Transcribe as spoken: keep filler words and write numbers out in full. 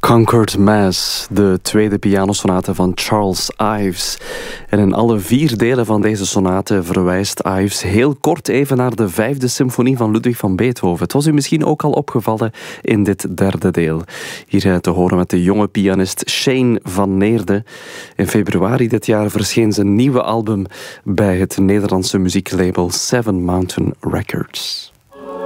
Concord Mass, de tweede pianosonate van Charles Ives. En in alle vier delen van deze sonate verwijst Ives heel kort even naar de vijfde symfonie van Ludwig van Beethoven. Het was u misschien ook al opgevallen in dit derde deel. Hier te horen met de jonge pianist Shane van Neerde. In februari dit jaar verscheen zijn nieuwe album bij het Nederlandse muzieklabel Seven Mountain Records.